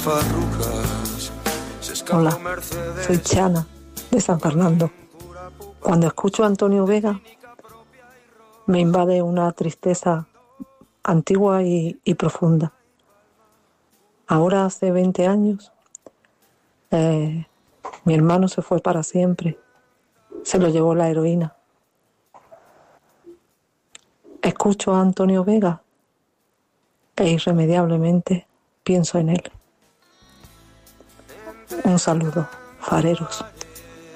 Hola, soy Chana, de San Fernando. Cuando escucho a Antonio Vega, me invade una tristeza antigua y profunda. Ahora hace 20 años, mi hermano se fue para siempre. Se lo llevó la heroína. Escucho a Antonio Vega e irremediablemente pienso en él. Un saludo, fareros.